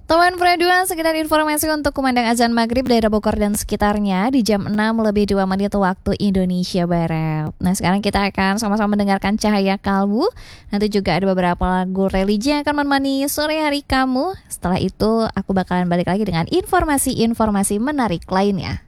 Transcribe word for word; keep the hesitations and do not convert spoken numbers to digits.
Teman Peraduan, sekedar informasi untuk kumandang azan maghrib daerah Bogor dan sekitarnya di jam enam lebih dua menit waktu Indonesia Barat. Nah, sekarang kita akan sama-sama mendengarkan Cahaya Kalbu. Nanti juga ada beberapa lagu religi yang akan menemani sore hari kamu. Setelah itu aku bakalan balik lagi dengan informasi-informasi menarik lainnya.